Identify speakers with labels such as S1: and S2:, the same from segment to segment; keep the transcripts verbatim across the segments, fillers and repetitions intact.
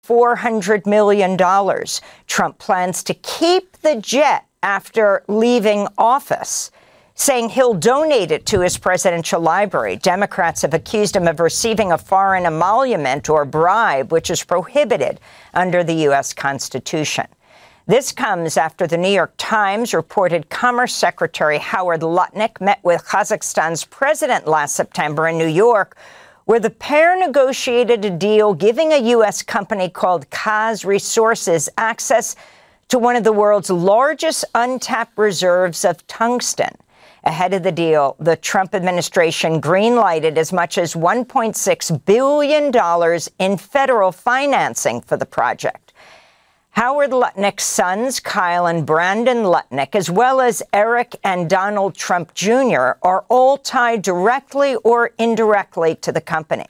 S1: four hundred million dollars. Trump plans to keep the jet after leaving office, saying he'll donate it to his presidential library. Democrats have accused him of receiving a foreign emolument or bribe, which is prohibited under the U S Constitution. This comes after the New York Times reported Commerce Secretary Howard Lutnick met with Kazakhstan's president last September in New York, where the pair negotiated a deal giving a U S company called Kaz Resources access to one of the world's largest untapped reserves of tungsten. Ahead of the deal, the Trump administration greenlighted as much as one point six billion dollars in federal financing for the project. Howard Lutnick's sons, Kyle and Brandon Lutnick, as well as Eric and Donald Trump Junior, are all tied directly or indirectly to the company.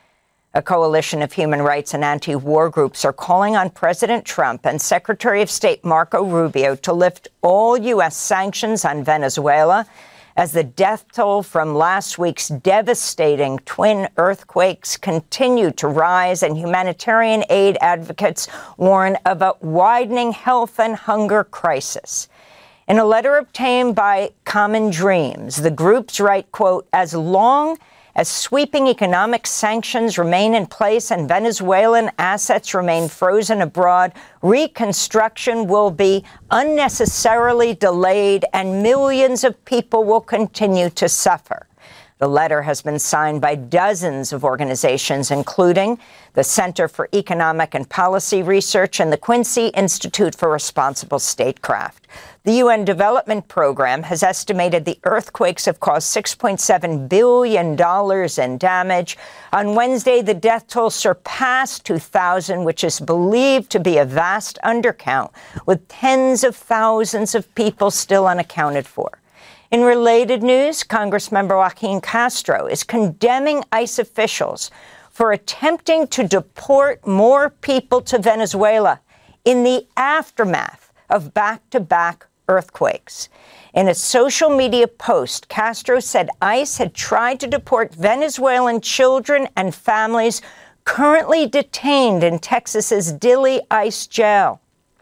S1: A coalition of human rights and anti-war groups are calling on President Trump and Secretary of State Marco Rubio to lift all U S sanctions on Venezuela as the death toll from last week's devastating twin earthquakes continue to rise and humanitarian aid advocates warn of a widening health and hunger crisis. In a letter obtained by Common Dreams, the groups write, quote, as long as sweeping economic sanctions remain in place and Venezuelan assets remain frozen abroad, reconstruction will be unnecessarily delayed and millions of people will continue to suffer. The letter has been signed by dozens of organizations, including the Center for Economic and Policy Research and the Quincy Institute for Responsible Statecraft. The U N Development Program has estimated the earthquakes have caused six point seven billion dollars in damage. On Wednesday, the death toll surpassed two thousand, which is believed to be a vast undercount, with tens of thousands of people still unaccounted for. In related news, Congressmember Joaquin Castro is condemning ICE officials for attempting to deport more people to Venezuela in the aftermath of back-to-back earthquakes. In a social media post, Castro said ICE had tried to deport Venezuelan children and families currently detained in Texas's Dilley ICE jail.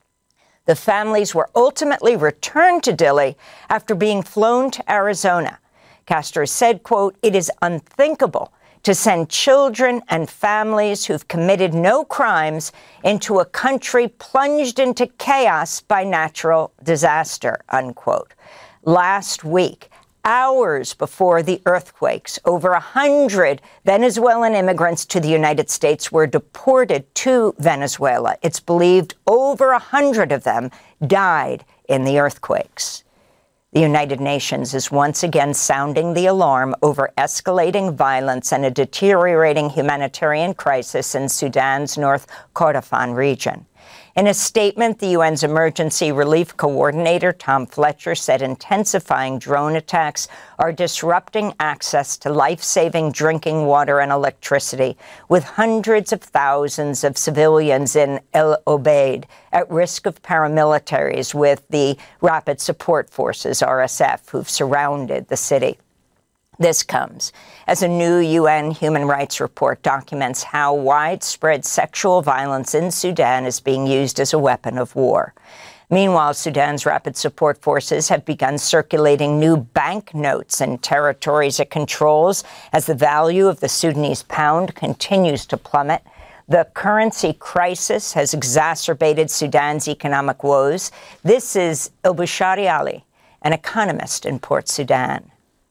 S1: The families were ultimately returned to Dilley after being flown to Arizona. Castro said, quote, it is unthinkable to send children and families who've committed no crimes into a country plunged into chaos by natural disaster, unquote. Last week, hours before the earthquakes, over a hundred Venezuelan immigrants to the United States were deported to Venezuela. It's believed over a hundred of them died in the earthquakes. The United Nations is once again sounding the alarm over escalating violence and a deteriorating humanitarian crisis in Sudan's North Kordofan region. In a statement, the U N's Emergency Relief Coordinator, Tom Fletcher, said intensifying drone attacks are disrupting access to life-saving drinking water and electricity, with hundreds of thousands of civilians in El Obeid at risk of paramilitaries with the Rapid Support Forces, R S F, who've surrounded the city. This comes as a new U N human rights report documents how widespread sexual violence in Sudan is being used as a weapon of war. Meanwhile, Sudan's Rapid Support Forces have begun circulating new banknotes in territories it controls as the value of the Sudanese pound continues to plummet. The currency crisis has exacerbated Sudan's economic woes. This is El-Bushari Ali, an economist in Port Sudan.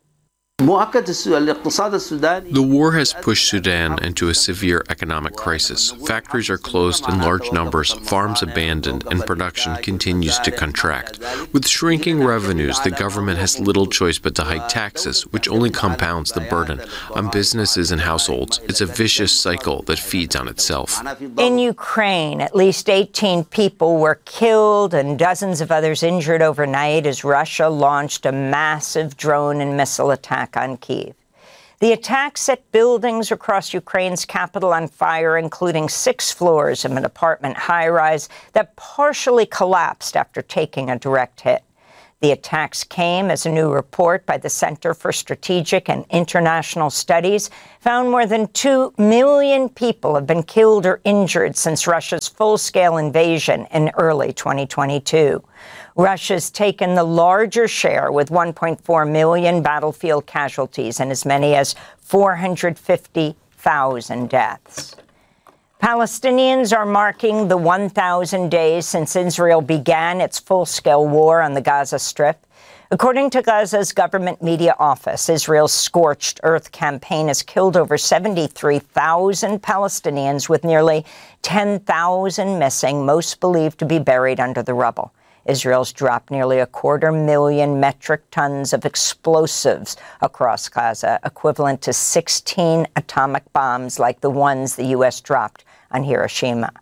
S2: The war has pushed Sudan into a severe economic crisis. Factories are closed in large numbers, farms abandoned, and production continues to contract. With shrinking revenues, the government has little choice but to hike taxes, which only compounds the burden on businesses and households. It's a vicious cycle that feeds on itself.
S1: In Ukraine, at least eighteen people were killed and dozens of others injured overnight as Russia launched a massive drone and missile attack on Kyiv. The attack set buildings across Ukraine's capital on fire, including six floors of an apartment high-rise that partially collapsed after taking a direct hit. The attacks came as a new report by the Center for Strategic and International Studies found more than two million people have been killed or injured since Russia's full-scale invasion in early twenty twenty-two. Russia's taken the larger share with one point four million battlefield casualties and as many as four hundred fifty thousand deaths. Palestinians are marking the one thousand days since Israel began its full-scale war on the Gaza Strip. According to Gaza's government media office, Israel's Scorched Earth campaign has killed over seventy-three thousand Palestinians, with nearly ten thousand missing, most believed to be buried under the rubble. Israel's dropped nearly a quarter million metric tons of explosives across Gaza, equivalent to sixteen atomic bombs like the ones the U S dropped on Hiroshima.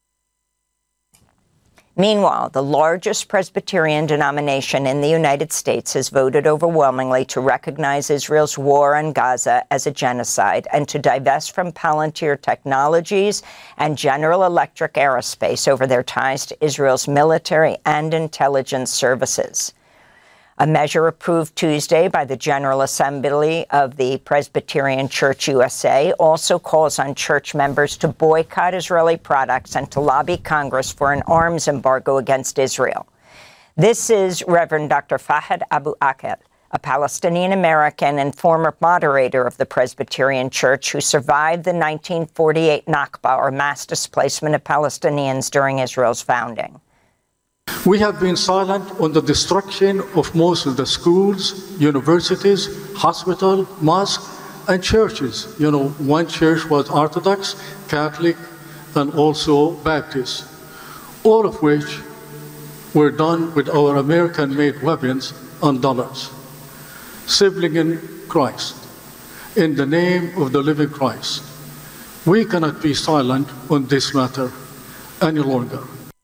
S1: Meanwhile, the largest Presbyterian denomination in the United States has voted overwhelmingly to recognize Israel's war on Gaza as a genocide and to divest from Palantir Technologies and General Electric Aerospace over their ties to Israel's military and intelligence services. A measure approved Tuesday by the General Assembly of the Presbyterian Church U S A also calls on church members to boycott Israeli products and to lobby Congress for an arms embargo against Israel. This is Reverend Doctor Fahad Abu Akel, a Palestinian-American and former moderator of the Presbyterian Church who survived the nineteen forty-eight Nakba, or mass displacement of Palestinians during Israel's founding.
S3: We have been silent on the destruction of most of the schools, universities, hospitals, mosques, and churches. You know, one church was Orthodox, Catholic, and also Baptist, all of which were done with our American-made weapons and dollars. Sibling in Christ, in the name of the living Christ, we cannot be silent on this matter any longer.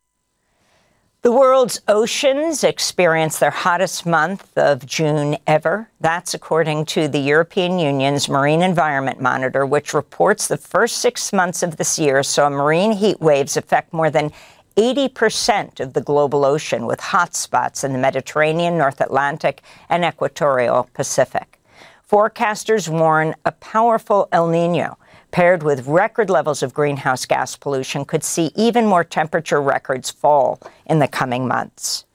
S1: The world's oceans experienced their hottest month of June ever. That's according to the European Union's Marine Environment Monitor, which reports the first six months of this year saw marine heat waves affect more than eighty percent of the global ocean, with hotspots in the Mediterranean, North Atlantic, and equatorial Pacific. Forecasters warn a powerful El Niño, paired with record levels of greenhouse gas pollution, could see even more temperature records fall in the coming months.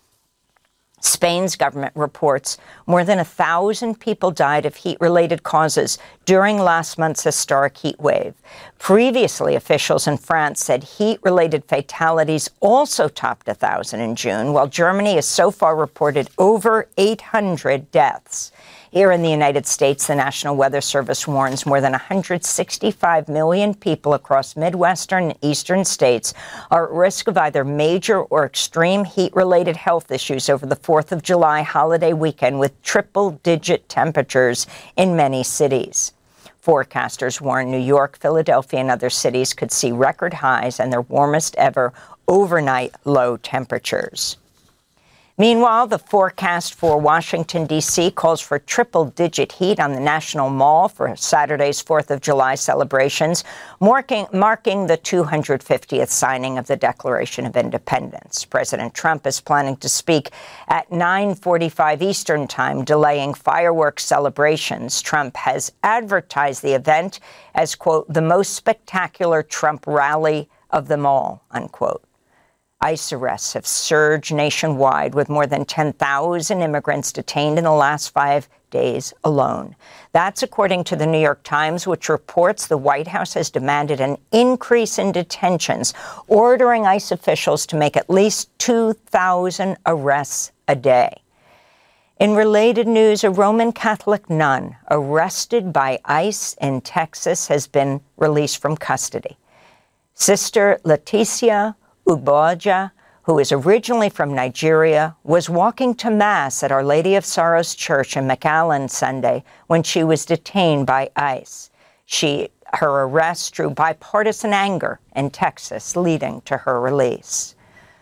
S1: Spain's government reports more than a thousand people died of heat-related causes during last month's historic heat wave. Previously, officials in France said heat-related fatalities also topped a thousand in June, while Germany has so far reported over eight hundred deaths. Here in the United States, the National Weather Service warns more than one hundred sixty-five million people across Midwestern and Eastern states are at risk of either major or extreme heat-related health issues over the fourth of July holiday weekend, with triple-digit temperatures in many cities. Forecasters warn New York, Philadelphia, and other cities could see record highs and their warmest ever overnight low temperatures. Meanwhile, the forecast for Washington, D C calls for triple-digit heat on the National Mall for Saturday's fourth of July celebrations, marking, marking the two hundred fiftieth signing of the Declaration of Independence. President Trump is planning to speak at nine forty-five Eastern Time, delaying fireworks celebrations. Trump has advertised the event as, quote, the most spectacular Trump rally of them all, unquote. ICE arrests have surged nationwide, with more than ten thousand immigrants detained in the last five days alone. That's according to the New York Times, which reports the White House has demanded an increase in detentions, ordering ICE officials to make at least two thousand arrests a day. In related news, a Roman Catholic nun arrested by ICE in Texas has been released from custody. Sister Leticia Ugboja, who is originally from Nigeria, was walking to Mass at Our Lady of Sorrows Church in McAllen Sunday when she was detained by ICE. She, her arrest drew bipartisan anger in Texas, leading to her release.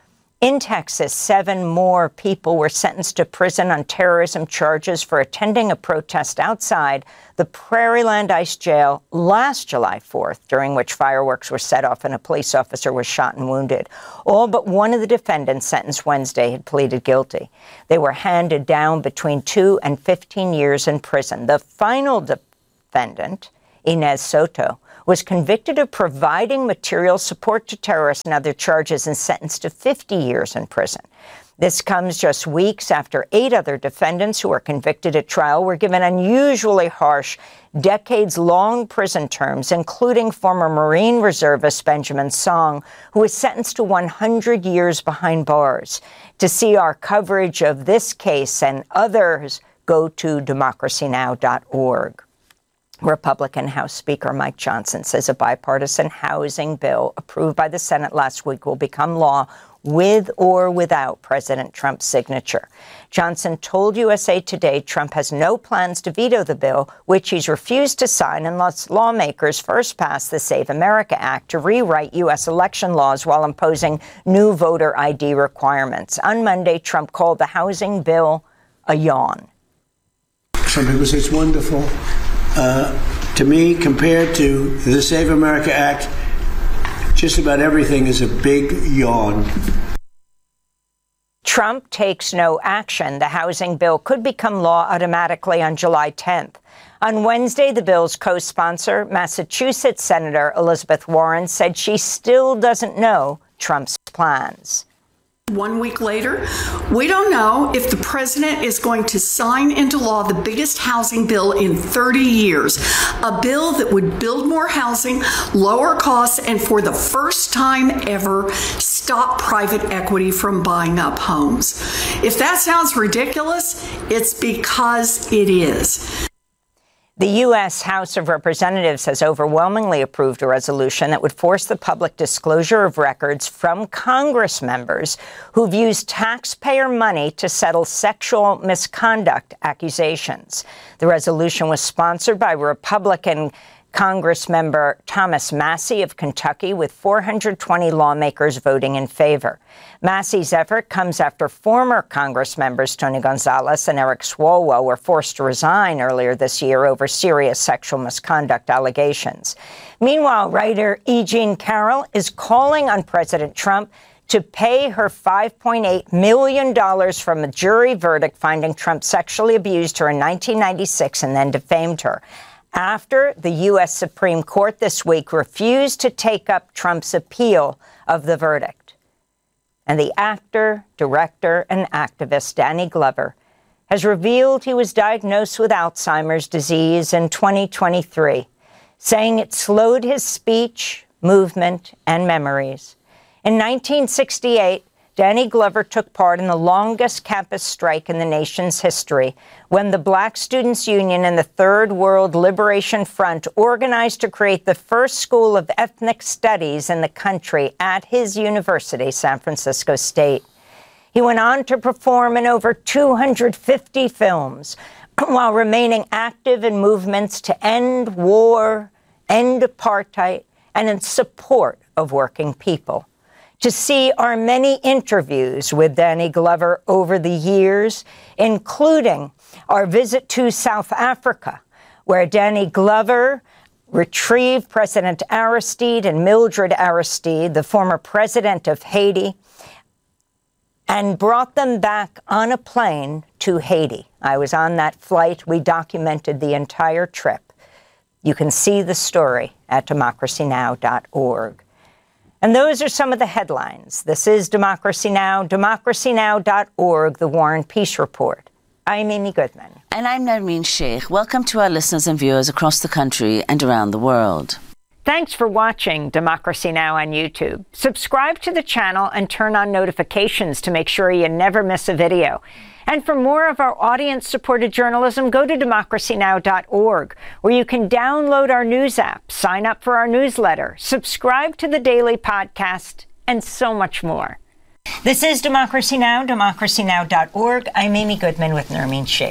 S1: In Texas, seven more people were sentenced to prison on terrorism charges for attending a protest outside the Prairieland ICE jail last July fourth, during which fireworks were set off and a police officer was shot and wounded. All but one of the defendants sentenced Wednesday had pleaded guilty. They were handed down between two and fifteen years in prison. The final defendant, Inez Soto, was convicted of providing material support to terrorists and other charges and sentenced to fifty years in prison. This comes just weeks after eight other defendants who were convicted at trial were given unusually harsh, decades-long prison terms, including former Marine reservist Benjamin Song, who was sentenced to one hundred years behind bars. To see our coverage of this case and others, go to democracy now dot org. Republican House Speaker Mike Johnson says a bipartisan housing bill approved by the Senate last week will become law with or without President Trump's signature. Johnson told U S A Today Trump has no plans to veto the bill, which he's refused to sign unless lawmakers first pass the Save America Act to rewrite U S election laws while imposing new voter I D requirements. On Monday, Trump called the housing bill a yawn.
S4: Some people say it's wonderful. Uh, to me, compared to the Save America Act, just about everything is a big yawn.
S1: Trump takes no action. The housing bill could become law automatically on July tenth. On Wednesday, the bill's co-sponsor, Massachusetts Senator Elizabeth Warren, said she still doesn't know Trump's plans.
S5: One week later, we don't know if the president is going to sign into law the biggest housing bill in thirty years, a bill that would build more housing, lower costs, and for the first time ever, stop private equity from buying up homes. If that sounds ridiculous, it's because it is.
S1: The U S House of Representatives has overwhelmingly approved a resolution that would force the public disclosure of records from Congress members who've used taxpayer money to settle sexual misconduct accusations. The resolution was sponsored by Republican Congress member Thomas Massie of Kentucky, with four hundred twenty lawmakers voting in favor. Massie's effort comes after former Congress members Tony Gonzalez and Eric Swalwell were forced to resign earlier this year over serious sexual misconduct allegations. Meanwhile, writer E. Jean Carroll is calling on President Trump to pay her five point eight million dollars from a jury verdict finding Trump sexually abused her in nineteen ninety-six and then defamed her, after the U S Supreme Court this week refused to take up Trump's appeal of the verdict. And the actor, director, and activist Danny Glover has revealed he was diagnosed with Alzheimer's disease in twenty twenty-three, saying it slowed his speech, movement, and memories. In nineteen sixty-eight, Danny Glover took part in the longest campus strike in the nation's history, when the Black Students Union and the Third World Liberation Front organized to create the first school of ethnic studies in the country at his university, San Francisco State. He went on to perform in over two hundred fifty films, while remaining active in movements to end war, end apartheid, and in support of working people. To see our many interviews with Danny Glover over the years, including our visit to South Africa, where Danny Glover retrieved President Aristide and Mildred Aristide, the former president of Haiti, and brought them back on a plane to Haiti. I was on that flight. We documented the entire trip. You can see the story at democracy now dot org. And those are some of the headlines. This is Democracy Now!, democracy now dot org, The War and Peace Report. I'm Amy Goodman.
S6: And I'm Narmeen Sheikh. Welcome to our listeners and viewers across the country and around the world.
S1: Thanks for watching Democracy Now! On YouTube. Subscribe to the channel and turn on notifications to make sure you never miss a video. And for more of our audience-supported journalism, go to democracy now dot org, where you can download our news app, sign up for our newsletter, subscribe to the daily podcast, and so much more. This is Democracy Now!, democracy now dot org. I'm Amy Goodman with Nermeen Sheikh.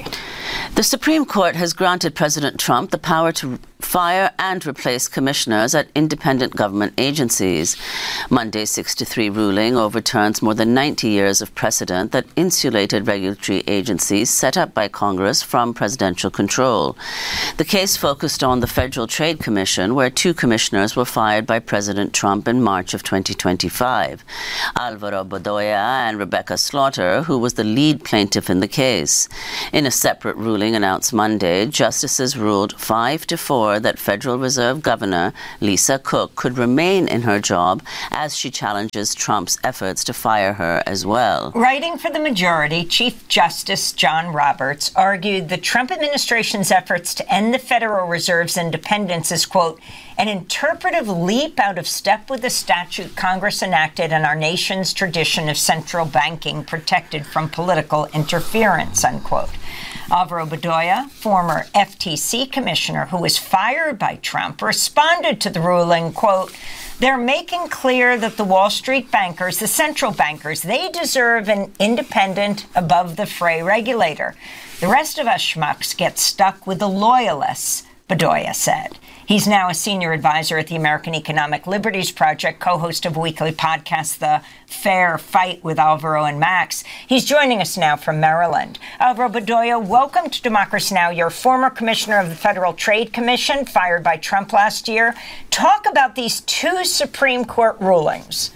S6: The Supreme Court has granted President Trump the power to fire and replace commissioners at independent government agencies. Monday's six to three ruling overturns more than ninety years of precedent that insulated regulatory agencies set up by Congress from presidential control. The case focused on the Federal Trade Commission, where two commissioners were fired by President Trump in March of twenty twenty-five, Alvaro Bedoya and Rebecca Slaughter, who was the lead plaintiff in the case. In a separate ruling announced Monday, justices ruled five to four that Federal Reserve Governor Lisa Cook could remain in her job as she challenges Trump's efforts to fire her as well.
S1: Writing for the majority, Chief Justice John Roberts argued the Trump administration's efforts to end the Federal Reserve's independence is, quote, an interpretive leap out of step with the statute Congress enacted and our nation's tradition of central banking protected from political interference, unquote. Alvaro Bedoya, former F T C commissioner who was fired by Trump, responded to the ruling, quote, they're making clear that the Wall Street bankers, the central bankers, they deserve an independent, above-the-fray regulator. The rest of us schmucks get stuck with the loyalists, Bedoya said. He's now a senior advisor at the American Economic Liberties Project, co-host of a weekly podcast, The Fair Fight with Alvaro and Max. He's joining us now from Maryland. Alvaro Bedoya, welcome to Democracy Now! You're former commissioner of the Federal Trade Commission, fired by Trump last year. Talk about these two Supreme Court rulings.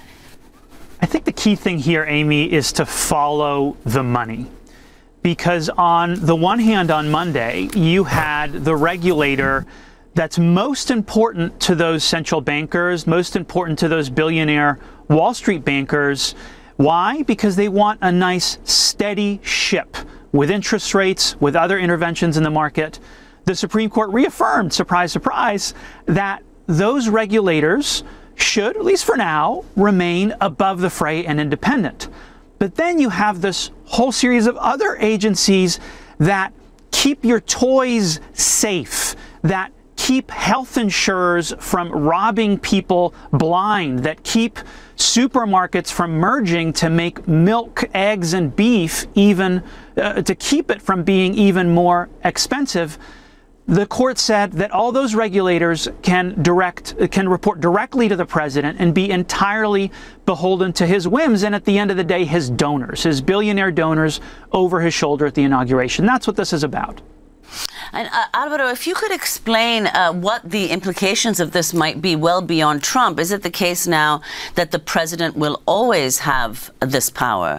S7: I think the key thing here, Amy, is to follow the money. Because on the one hand, on Monday, you had the regulator that's most important to those central bankers, most important to those billionaire Wall Street bankers. Why? Because they want a nice, steady ship with interest rates, with other interventions in the market. The Supreme Court reaffirmed, surprise, surprise, that those regulators should, at least for now, remain above the fray and independent. But then you have this whole series of other agencies that keep your toys safe, that keep health insurers from robbing people blind, that keep supermarkets from merging to make milk, eggs, and beef even, uh, to keep it from being even more expensive. The court said that all those regulators can direct, can report directly to the president and be entirely beholden to his whims and, at the end of the day, his donors, his billionaire donors over his shoulder at the inauguration. That's what this is about.
S6: And uh, Alvaro, if you could explain uh, what the implications of this might be well beyond Trump. Is it the case now that the president will always have this power?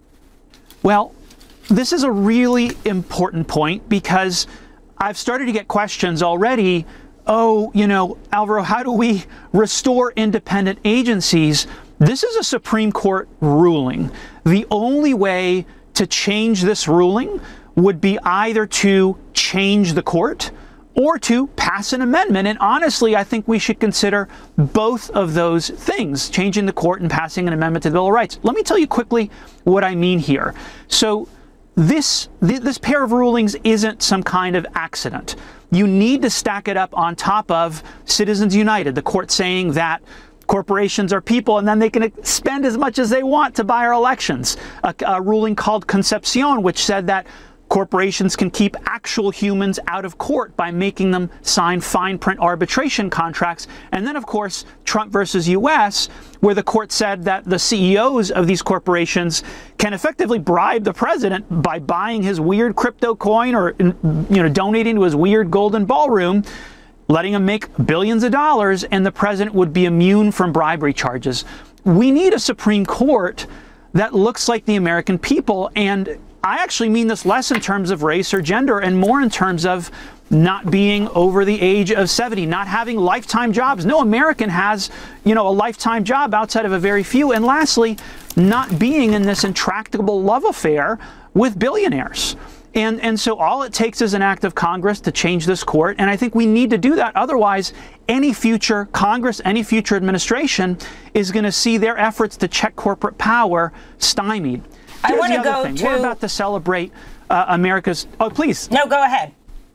S7: Well, this is a really important point because I've started to get questions already. Oh, you know, Alvaro, how do we restore independent agencies? This is a Supreme Court ruling. The only way to change this ruling would be either to change the court or to pass an amendment. And honestly, I think we should consider both of those things, changing the court and passing an amendment to the Bill of Rights. Let me tell you quickly what I mean here. So this, this pair of rulings isn't some kind of accident. You need to stack it up on top of Citizens United, the court saying that corporations are people and then they can spend as much as they want to buy our elections. A, a ruling called Concepcion, which said that corporations can keep actual humans out of court by making them sign fine print arbitration contracts. And then, of course, Trump versus U S, where the court said that the C E Os of these corporations can effectively bribe the president by buying his weird crypto coin or, you know, donating to his weird golden ballroom, letting him make billions of dollars, and the president would be immune from bribery charges. We need a Supreme Court that looks like the American people. And I actually mean this less in terms of race or gender and more in terms of not being over the age of seventy, not having lifetime jobs. No American has, you know, a lifetime job outside of a very few. And lastly, not being in this intractable love affair with billionaires. And, and so all it takes is an act of Congress to change this court. And I think we need to do that. Otherwise, any future Congress, any future administration is going to see their efforts to check corporate power stymied.
S1: I
S7: Here's
S1: want to
S7: the other
S1: go
S7: thing.
S1: to...
S7: We're about to celebrate uh, America's... Oh, please.
S1: No, go ahead.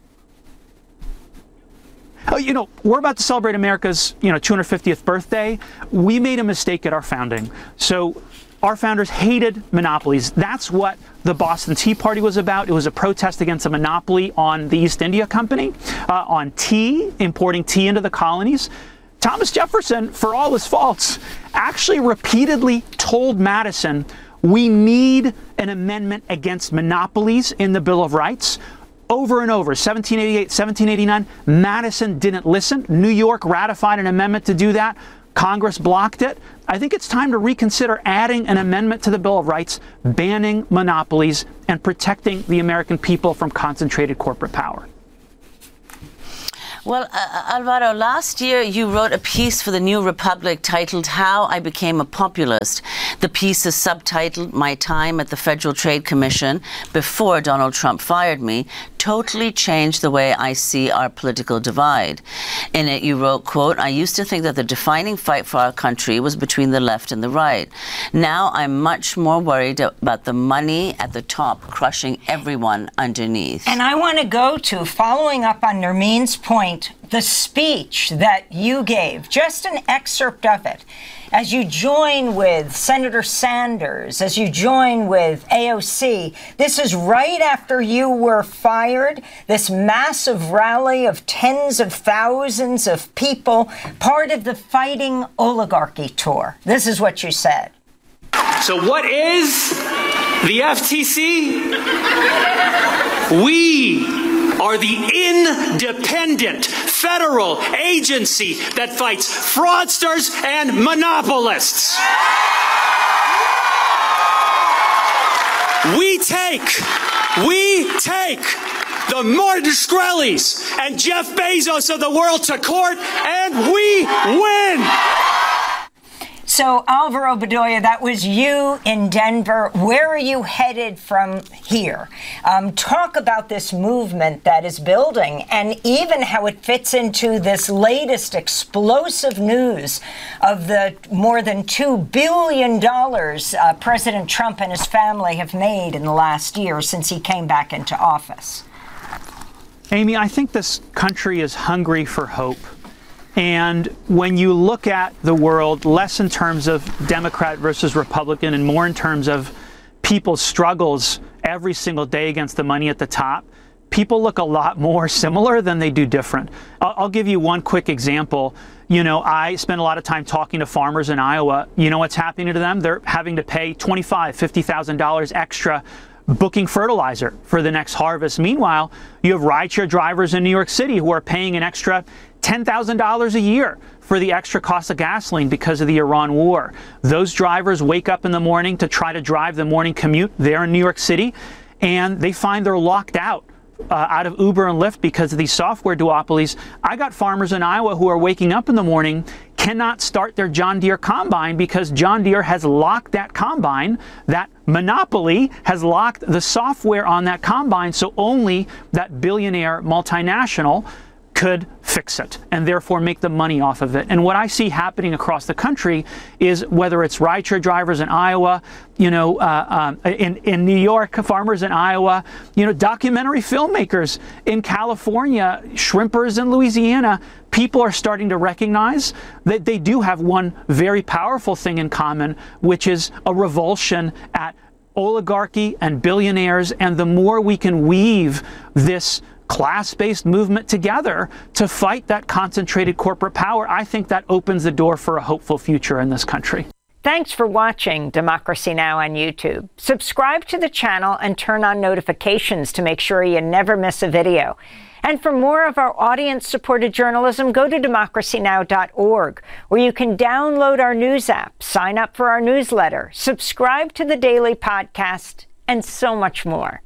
S7: Oh, you know, we're about to celebrate America's, you know, two hundred fiftieth birthday. We made a mistake at our founding. So our founders hated monopolies. That's what the Boston Tea Party was about. It was a protest against a monopoly on the East India Company, uh, on tea, importing tea into the colonies. Thomas Jefferson, for all his faults, actually repeatedly told Madison, we need an amendment against monopolies in the Bill of Rights. Over and over, seventeen eighty-eight, seventeen eighty-nine, Madison didn't listen. New York ratified an amendment to do that. Congress blocked it. I think it's time to reconsider adding an amendment to the Bill of Rights, banning monopolies and protecting the American people from concentrated corporate power.
S6: Well, uh, Alvaro, last year you wrote a piece for the New Republic titled How I Became a Populist. The piece is subtitled My Time at the Federal Trade Commission Before Donald Trump Fired Me Totally Changed the Way I See Our Political Divide. In it you wrote, quote, I used to think that the defining fight for our country was between the left and the right. Now I'm much more worried about the money at the top crushing everyone underneath.
S1: And I want to go to, following up on Nermeen's point, the speech that you gave, just an excerpt of it, as you join with Senator Sanders, as you join with A O C. This is right after you were fired, this massive rally of tens of thousands of people, part of the Fighting Oligarchy tour. This is what you said.
S8: So what is the F T C? We are the independent federal agency that fights fraudsters and monopolists. We take, we take the Martin Shkreli's and Jeff Bezos of the world to court, and we win.
S1: So, Alvaro Bedoya, that was you in Denver. Where are you headed from here? Um, talk about this movement that is building and even how it fits into this latest explosive news of the more than two billion dollars uh, President Trump and his family have made in the last year since he came back into office.
S7: Amy, I think this country is hungry for hope. And when you look at the world, less in terms of Democrat versus Republican and more in terms of people's struggles every single day against the money at the top, people look a lot more similar than they do different. I'll, I'll give you one quick example. You know, I spend a lot of time talking to farmers in Iowa. You know what's happening to them? They're having to pay twenty-five thousand dollars, fifty thousand dollars extra booking fertilizer for the next harvest. Meanwhile, you have rideshare drivers in New York City who are paying an extra ten thousand dollars a year for the extra cost of gasoline because of the Iran war. Those drivers wake up in the morning to try to drive the morning commute there in New York City, and they find they're locked out uh, out of Uber and Lyft because of these software duopolies. I got farmers in Iowa who are waking up in the morning, cannot start their John Deere combine because John Deere has locked that combine. That monopoly has locked the software on that combine, so only that billionaire multinational could fix it and therefore make the money off of it. And what I see happening across the country is whether it's rideshare drivers in Iowa, you know, uh, um, in, in New York, farmers in Iowa, you know, documentary filmmakers in California, shrimpers in Louisiana, people are starting to recognize that they do have one very powerful thing in common, which is a revulsion at oligarchy and billionaires. And the more we can weave this class-based movement together to fight that concentrated corporate power, I think that opens the door for a hopeful future in this country.
S1: Thanks for watching Democracy Now! On YouTube. Subscribe to the channel and turn on notifications to make sure you never miss a video. And for more of our audience-supported journalism, go to democracy now dot org, where you can download our news app, sign up for our newsletter, subscribe to the daily podcast, and so much more.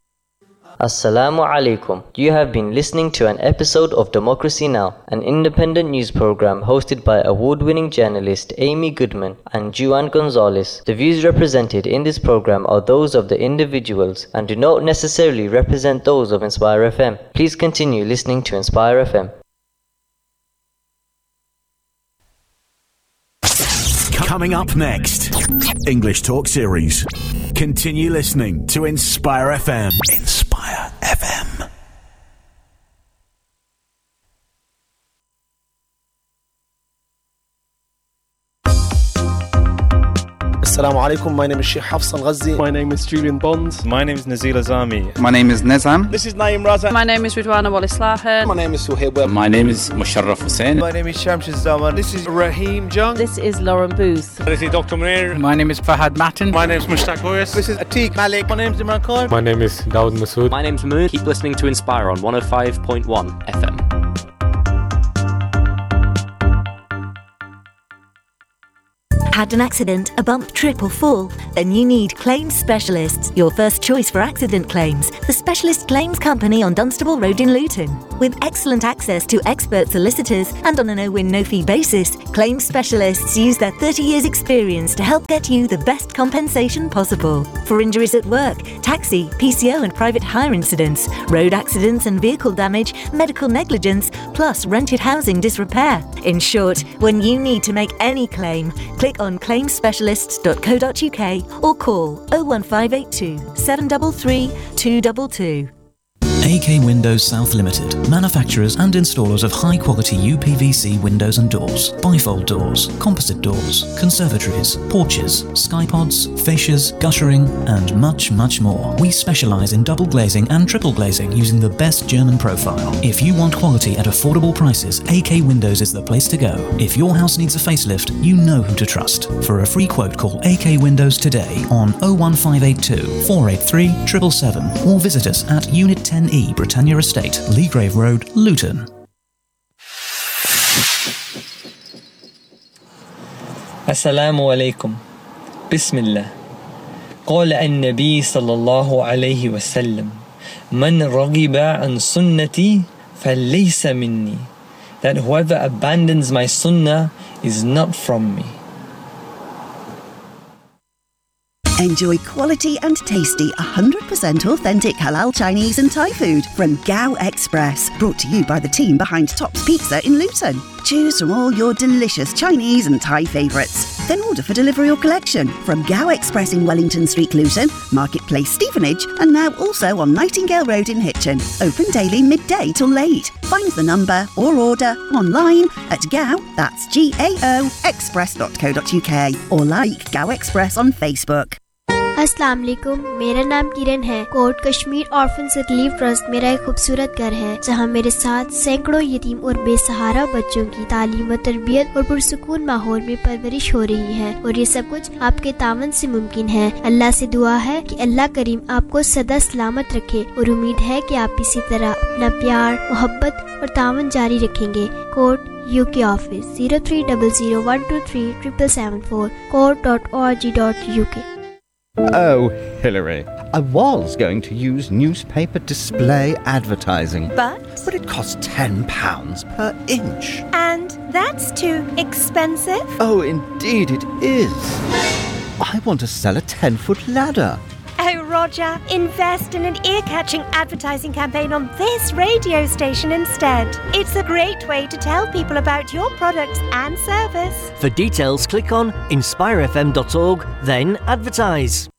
S9: Assalamu alaikum. You have been listening to an episode of Democracy Now!, an independent news program hosted by award-winning journalist Amy Goodman and Juan Gonzalez. The views represented in this program are those of the individuals and do not necessarily represent those of Inspire F M. Please continue listening to Inspire F M.
S10: Coming up next, English Talk Series. Continue listening to Inspire F M. Inspire F M.
S11: Assalamu alaikum. My name is Sheikh Hafs Al-Ghazi.
S12: My name is Julian Bond.
S13: My name is Nazil Azami.
S14: My name is Nezam.
S15: This is Naeem Raza.
S16: My name is Ridwana Walislahan.
S17: My name is Suhaib.
S18: My name is Musharraf Hussain.
S19: My name is Shamsh Zaman.
S20: This is Raheem Jung.
S21: This is Lauren Booth.
S22: This is Doctor Munir.
S23: My name is Fahad Matin.
S24: My name is Mushtaq Hoyas.
S25: This is Atiq Malik.
S26: My name is Imran Khan.
S27: My name is Dawood Masood.
S28: My name is Moon. Keep listening to Inspire on one oh five point one F M.
S29: Had an accident, a bump, trip or fall? Then you need Claims Specialists, your first choice for accident claims. The specialist claims company on Dunstable Road in Luton. With excellent access to expert solicitors and on a no-win, no-fee basis, Claims Specialists use their thirty years experience to help get you the best compensation possible. For injuries at work, taxi, P C O and private hire incidents, road accidents and vehicle damage, medical negligence, plus rented housing disrepair. In short, when you need to make any claim, click on claims specialists dot co dot U K or call oh one five eight two, seven three three, two two two.
S30: A K Windows South Limited, manufacturers and installers of high-quality U P V C windows and doors, bifold doors, composite doors, conservatories, porches, skypods, fascias, guttering, and much, much more. We specialise in double glazing and triple glazing using the best German profile. If you want quality at affordable prices, A K Windows is the place to go. If your house needs a facelift, you know who to trust. For a free quote, call A K Windows today on oh one five eight two, four eight three, seven seven seven or visit us at Unit ten E, Britannia Estate, Leagrave Road, Luton.
S31: Assalamu alaikum. Bismillah. قال النبي صلى الله عليه وسلم من رغب عن سنتي فليس مني. That whoever abandons my sunnah is not from me.
S32: Enjoy quality and tasty one hundred percent authentic halal Chinese and Thai food from Gao Express, brought to you by the team behind Tops Pizza in Luton. Choose from all your delicious Chinese and Thai favourites. Then order for delivery or collection from Gao Express in Wellington Street, Luton, Marketplace, Stevenage, and now also on Nightingale Road in Hitchin. Open daily midday till late. Find the number or order online at Gao, that's G A O, express dot co dot U K, or like Gao Express on Facebook.
S33: अस्सलाम वालेकुम, मेरा नाम किरण है। Coat Kashmir orphans relief trust मेरा एक खूबसूरत घर है जहां मेरे साथ सैकड़ों यतीम और बेसहारा बच्चों की तालीम व तरबियत और पुरसुकून माहौल में परवरिश हो रही है, और ये सब कुछ आपके तावन से मुमकिन है। अल्लाह से दुआ है कि अल्लाह करीम आपको सदा सलामत रखे, और उम्मीद है कि आप इसी तरह अपना प्यार, मोहब्बत और तावन जारी रखेंगे। Coat UK office zero three double zero one two three triple seven four coat dot O R G dot U के।
S34: Oh, Hillary, I was going to use newspaper display advertising.
S35: But?
S34: But it costs ten pounds per inch.
S35: And that's too expensive?
S34: Oh, indeed it is. I want to sell a ten-foot ladder.
S35: Oh, Roger, invest in an ear-catching advertising campaign on this radio station instead. It's a great way to tell people about your products and service.
S36: For details, click on inspire f m dot org, then advertise.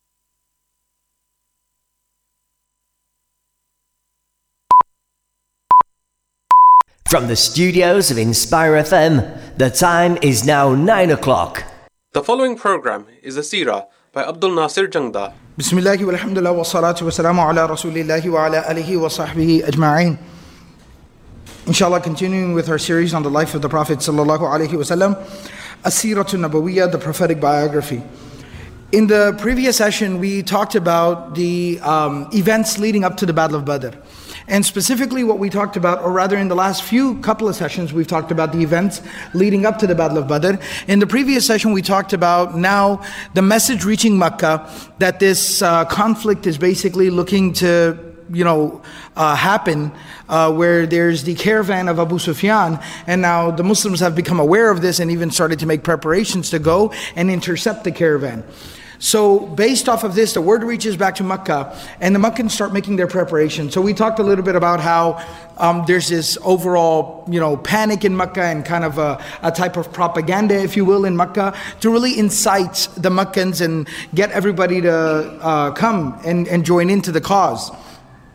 S36: From the studios of Inspire F M, the time is now nine o'clock.
S37: The following program is a seerah by Abdul Nasir Jangda.
S38: Bismillahi walhamdulillah wa salatu wa salamu ala rasulillahi wa ala alihi wa sahbihi ajma'in. Inshallah, continuing with our series on the life of the Prophet sallallahu alaihi wasallam, As-Siratul Nabawiyyah, the prophetic biography. In the previous session, we talked about the um, events leading up to the Battle of Badr. And specifically what we talked about, or rather in the last few couple of sessions, we've talked about the events leading up to the Battle of Badr. In the previous session, we talked about now the message reaching Makkah that this uh, conflict is basically looking to, you know, uh, happen, uh, where there's the caravan of Abu Sufyan, and now the Muslims have become aware of this and even started to make preparations to go and intercept the caravan. So based off of this, the word reaches back to Makkah, and the Makkans start making their preparations. So we talked a little bit about how um, there's this overall, you know, panic in Makkah and kind of a, a type of propaganda, if you will, in Makkah to really incite the Makkans and get everybody to uh, come and, and join into the cause.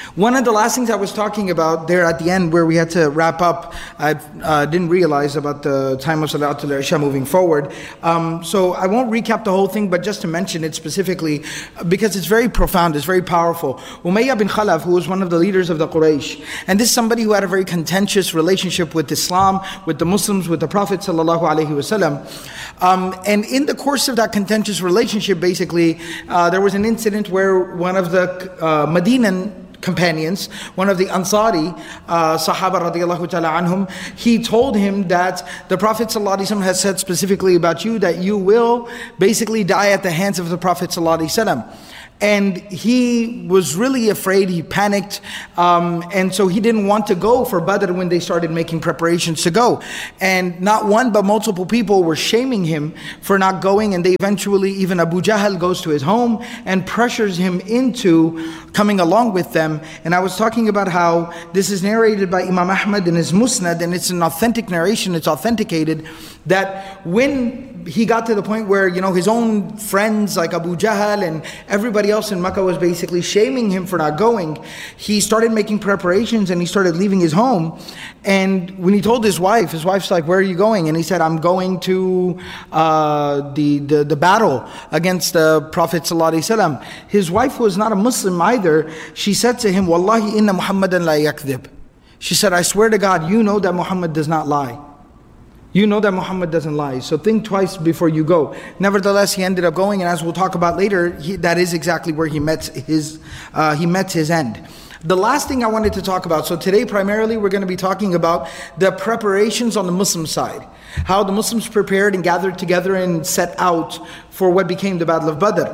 S38: One of the last things I was talking about there at the end where we had to wrap up, I uh, didn't realize about the time of Salatul Isha moving forward. Um, so I won't recap the whole thing, but just to mention it specifically, because it's very profound, it's very powerful. Umayyah bin Khalaf, who was one of the leaders of the Quraysh, and this is somebody who had a very contentious relationship with Islam, with the Muslims, with the Prophet sallallahu alaihi wasallam. Um, and in the course of that contentious relationship, basically, uh, there was an incident where one of the uh, Medinan companions, one of the Ansari uh, Sahaba radiallahu ta'ala anhum, he told him that the Prophet sallallahu alaihi wasallam has said specifically about you that you will basically die at the hands of the Prophet sallallahu alaihi wasallam. And he was really afraid, he panicked, um, and so he didn't want to go for Badr when they started making preparations to go. And not one but multiple people were shaming him for not going, and they eventually, even Abu Jahl goes to his home and pressures him into coming along with them. And I was talking about how this is narrated by Imam Ahmad in his Musnad, and it's an authentic narration, it's authenticated, that when he got to the point where, you know, his own friends like Abu Jahl and everybody else in Makkah was basically shaming him for not going, he started making preparations and he started leaving his home. And when he told his wife, his wife's like, where are you going? And he said, I'm going to uh, the, the, the battle against the Prophet ﷺ. His wife was not a Muslim either. She said to him, Wallahi inna Muhammadan la yakdhib. She said, I swear to God, you know that Muhammad does not lie. You know that Muhammad doesn't lie, so think twice before you go. Nevertheless, he ended up going, and as we'll talk about later, he, that is exactly where he met his uh, he met his end. The last thing I wanted to talk about, so today primarily we're going to be talking about the preparations on the Muslim side. How the Muslims prepared and gathered together and set out for what became the Battle of Badr.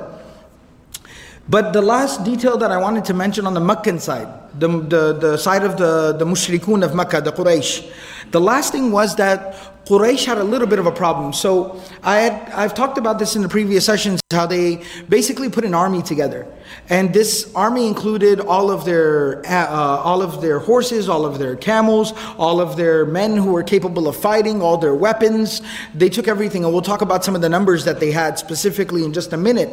S38: But the last detail that I wanted to mention on the Meccan side, the, the, the side of the, the Mushrikun of Mecca, the Quraysh, the last thing was that Quraysh had a little bit of a problem. So I had, I've talked about this in the previous sessions, how they basically put an army together. And this army included all of their uh, all of their horses, all of their camels, all of their men who were capable of fighting, all their weapons. They took everything, and we'll talk about some of the numbers that they had specifically in just a minute.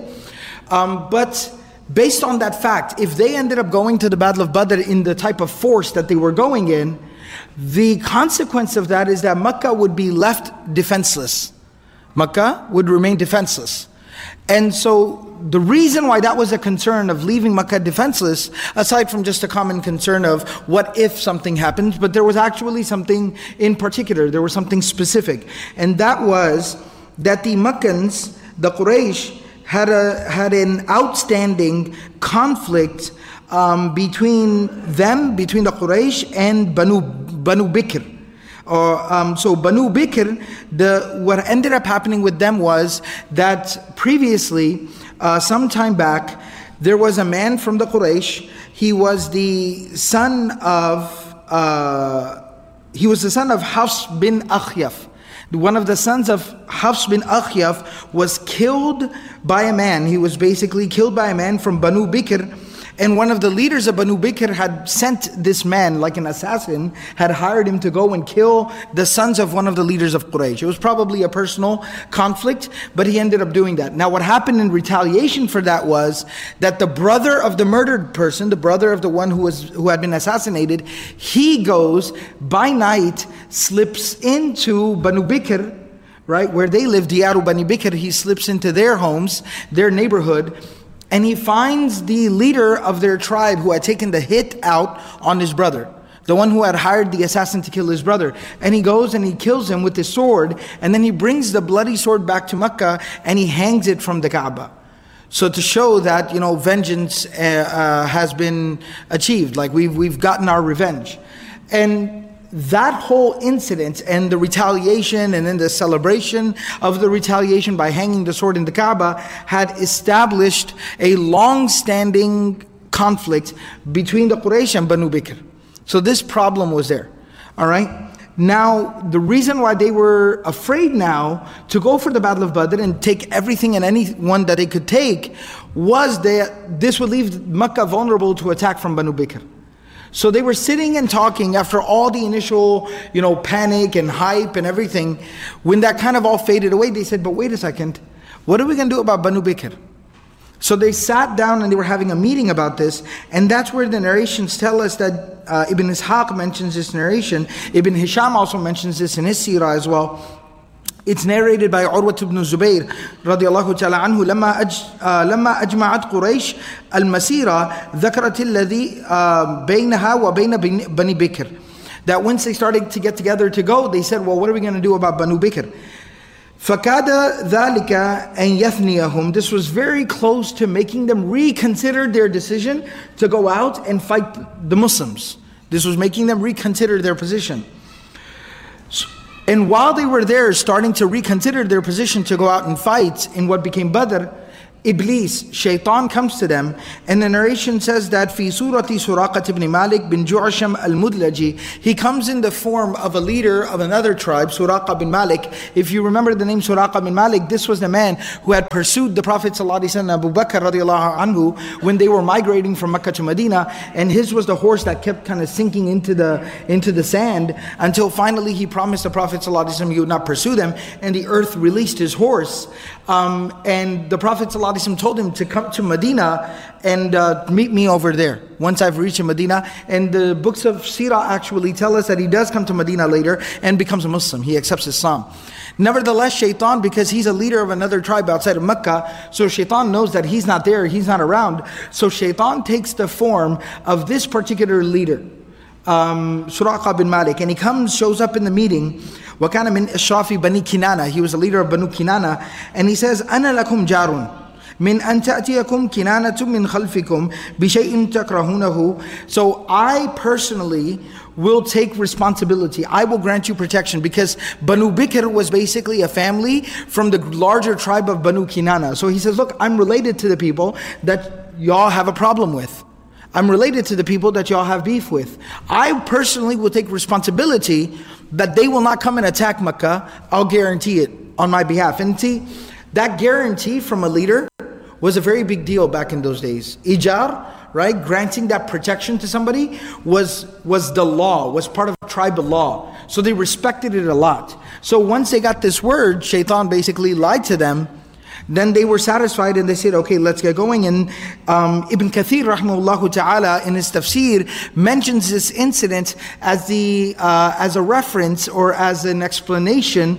S38: Um, but based on that fact, if they ended up going to the Battle of Badr in the type of force that they were going in, the consequence of that is that Makkah would be left defenseless. Makkah would remain defenseless. And so the reason why that was a concern of leaving Makkah defenseless, aside from just a common concern of what if something happens, but there was actually something in particular, there was something specific. And that was that the Makkans, the Quraysh, had a had an outstanding conflict um, between them, between the Quraysh and Banu Banu Bikr. Or um, so Banu Bikr, the what ended up happening with them was that previously, uh, some time back, there was a man from the Quraysh. He was the son of uh, he was the son of Hafs bin Akhyaf. One of the sons of Hafs bin Akhyaf was killed by a man. He was basically killed by a man from Banu Bikr. And one of the leaders of Banu Bikr had sent this man, like an assassin, had hired him to go and kill the sons of one of the leaders of Quraysh. It was probably a personal conflict, but he ended up doing that. Now what happened in retaliation for that was that the brother of the murdered person, the brother of the one who was who had been assassinated, he goes by night, slips into Banu Bikr, right, where they live, Diyaru Bani Bikr, he slips into their homes, their neighborhood, and he finds the leader of their tribe who had taken the hit out on his brother, the one who had hired the assassin to kill his brother. And he goes and he kills him with his sword, and then he brings the bloody sword back to Mecca and he hangs it from the Kaaba. So to show that, you know, vengeance uh, uh, has been achieved, like we've we've gotten our revenge. And that whole incident and the retaliation and then the celebration of the retaliation by hanging the sword in the Kaaba had established a long-standing conflict between the Quraysh and Banu Bikr. So this problem was there. All right. Now, the reason why they were afraid now to go for the Battle of Badr and take everything and anyone that they could take was that this would leave Makkah vulnerable to attack from Banu Bikr. So they were sitting and talking after all the initial, you know, panic and hype and everything. When that kind of all faded away, they said, but wait a second, what are we going to do about Banu Bikr? So they sat down and they were having a meeting about this, and that's where the narrations tell us that uh, Ibn Ishaq mentions this narration. Ibn Hisham also mentions this in his seerah as well. It's narrated by Urwa ibn Zubayr رضي الله تعالى عنه لما أج لما أجمعت قريش المسيرة ذكرت الذي بينها وبين بني بكر. That once they started to get together to go, they said, well, what are we going to do about Banu Bikr? فَكَادَ ذَلِكَ أَنْ يَثْنِيَهُمْ. This was very close to making them reconsider their decision to go out and fight the Muslims. This was making them reconsider their position. And while they were there starting to reconsider their position to go out and fight in what became Badr, Iblis, Shaitan, comes to them, and the narration says that في سورة سراقة ibn Malik bin Ju'asham al-Mudlaji, he comes in the form of a leader of another tribe, Suraqa bin Malik. If you remember the name Suraqa bin Malik, this was the man who had pursued the Prophet ﷺ, Abu Bakr radiallahu anhu, when they were migrating from Mecca to Medina, and his was the horse that kept kind of sinking into the into the sand until finally he promised the Prophet ﷺ he would not pursue them, and the earth released his horse. Um, and the Prophet ﷺ told him to come to Medina and uh, meet me over there once I've reached Medina. And the books of Sirah actually tell us that he does come to Medina later and becomes a Muslim. He accepts Islam. Nevertheless, Shaitan, because he's a leader of another tribe outside of Mecca, so Shaitan knows that he's not there, he's not around. So Shaitan takes the form of this particular leader, um, Suraqa bin Malik, and he comes, shows up in the meeting. وَكَانَ مِنْ إِشْرَافِ بَنِي كِنَانَةَ. He was a leader of Banu Kinana, and he says, أَنَا لَكُمْ جَارٌ من أن تأتيكم كنانة من خلفكم بشيء تكرهونه. So I personally will take responsibility. I will grant you protection, because Banu Bikr was basically a family from the larger tribe of Banu Kinana. So he says, look, I'm related to the people that y'all have a problem with. I'm related to the people that y'all have beef with. I personally will take responsibility that they will not come and attack Mecca. I'll guarantee it on my behalf. And see, that guarantee from a leader was a very big deal back in those days. Ijar, right? Granting that protection to somebody was, was the law, was part of tribal law. So they respected it a lot. So once they got this word, Shaitan basically lied to them. Then they were satisfied and they said, okay, let's get going. And um, Ibn Kathir, rahimahullah ta'ala, in his tafsir, mentions this incident as the uh, as a reference or as an explanation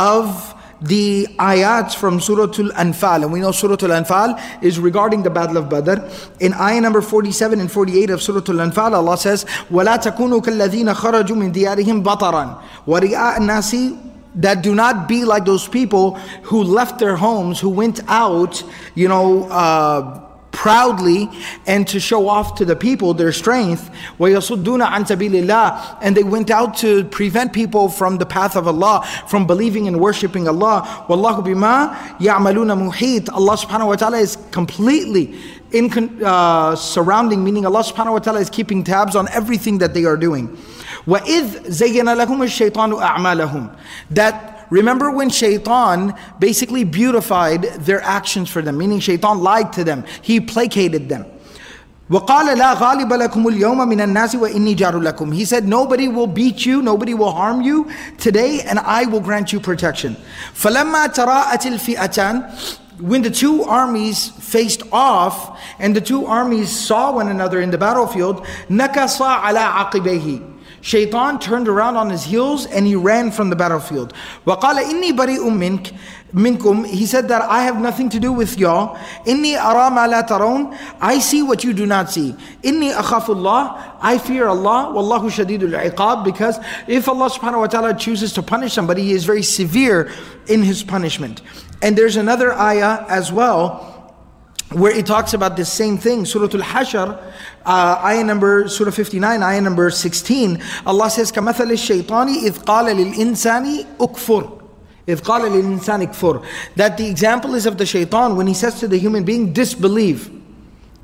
S38: of the ayats from Surah Al-Anfal. And we know Surah Al-Anfal is regarding the Battle of Badr. In ayah number forty-seven and forty-eight of Surah Al-Anfal, Allah says, وَلَا تَكُونُوا كَالَّذِينَ خَرَجُوا مِنْ دِيَارِهِمْ بَطَرًا وَرِئَاءَ النَّاسِ. That do not be like those people who left their homes, who went out, you know, uh, proudly, and to show off to the people their strength. وَيَصُدُّونَ عَنْ سَبِيلِ اللَّهِ. And they went out to prevent people from the path of Allah, from believing and worshipping Allah. وَاللَّهُ بِمَا يَعْمَلُونَ مُحِيطٌ. Allah subhanahu wa ta'ala is completely in uh, surrounding, meaning Allah subhanahu wa ta'ala is keeping tabs on everything that they are doing. وَإِذْ زَيَّنَ لَهُمُ الشَّيْطَانُ أَعْمَالَهُم. That, remember when Shaitan basically beautified their actions for them, meaning Shaitan lied to them, he placated them. وَقَالَ لَا غَالِبَ لَكُمُ الْيَوْمَ مِنَ النَّاسِ وَإِنِّي جَارٌ لَكُمْ. He said, nobody will beat you, nobody will harm you today, and I will grant you protection. فَلَمَّا تَرَاءَتِ الْفِئَتَانِ. When the two armies faced off, and the two armies saw one another in the battlefield, نَكَصَ عَلَىٰ عَقِبَيْهِ. Shaitan turned around on his heels and he ran from the battlefield. وَقَالَ إِنِّي بَرِيءٌ مِنْكَ minkum. He said that I have nothing to do with y'all. إِنِّي أَرَى مَا لَا تَرَوْنَ. I see what you do not see. إِنِّي أَخَافُ اللَّهِ. I fear Allah. وَاللَّهُ شَدِيدُ الْعِقَابِ. Because if Allah subhanahu wa ta'ala chooses to punish somebody, He is very severe in His punishment. And there's another ayah as well where it talks about the same thing. Surah Al-Hashr, uh, ayah number, Surah fifty-nine, ayah number sixteen. Allah says, كَمَثَلِ الشَّيْطَانِ إِذْ قَالَ لِلْإِنسَانِ أُكْفُرْ إِذْ قَالَ الْإِنسَانِ كْفُرْ. That the example is of the shaitan when he says to the human being, disbelieve.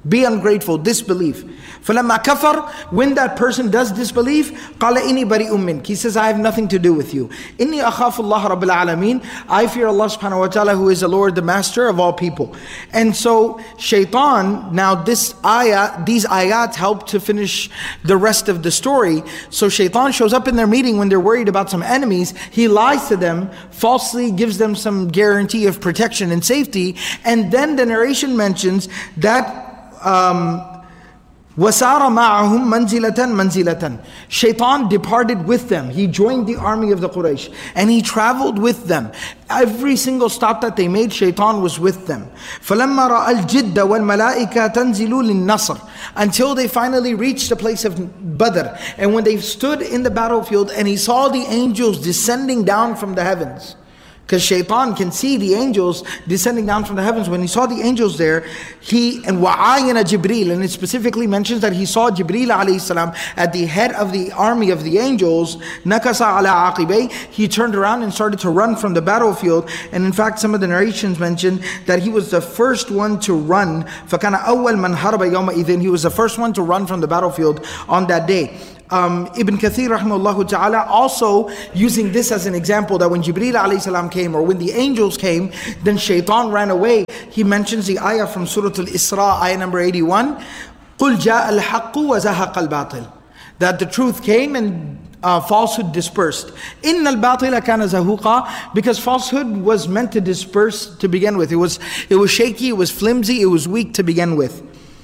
S38: Be ungrateful, disbelief. فَلَمَّا كَفَرْ, when that person does disbelief, قَالَ إِنِّي بَرِيءٌ مِّنْكَ, he says, I have nothing to do with you. إِنِّي أَخَافُ اللَّهَ رَبَّ الْعَالَمِينَ, I fear Allah subhanahu wa ta'ala, who is the Lord, the master of all people. And so shaitan, now this ayah, these ayat help to finish the rest of the story. So shaitan shows up in their meeting when they're worried about some enemies. He lies to them, falsely gives them some guarantee of protection and safety. And then the narration mentions that um, وَسَارَ مَعَهُمْ مَنْزِلَةً مَنْزِلَةً, Shaitan departed with them. He joined the army of the Quraysh and he traveled with them. Every single stop that they made, Shaitan was with them. فَلَمَّا رَأَى الْجِدَّ وَالْمَلَائِكَةَ تَنْزِلُوا لِلنَّصْرِ, until they finally reached the place of Badr. And when they stood in the battlefield and he saw the angels descending down from the heavens, because Shaitan can see the angels descending down from the heavens. When he saw the angels there, he, and وَعَايَنَ Jibreel, and it specifically mentions that he saw Jibreel alayhi salam at the head of the army of the angels, نَكَسَ عَلَىٰ عَقِبَيْهِ, he turned around and started to run from the battlefield. And in fact, some of the narrations mention that he was the first one to run. فَكَانَ أَوَّلْ مَنْ هَرَبَ يَوْمَئِذٍ, he was the first one to run from the battlefield on that day. Um, Ibn Kathir rahimahullah ta'ala also using this as an example, that when Jibreel alayhi salam came, or when the angels came, then Shaitan ran away. He mentions the ayah from Surah Al-Isra, ayah number eighty-one, قُلْ جَاءَ الْحَقُّ وَزَهَقَ الْبَاطِلِ, that the truth came and uh, falsehood dispersed. إِنَّ الْبَاطِلَ كَانَ زَهُوقًا, because falsehood was meant to disperse to begin with. It was, it was shaky, it was flimsy, it was weak to begin with.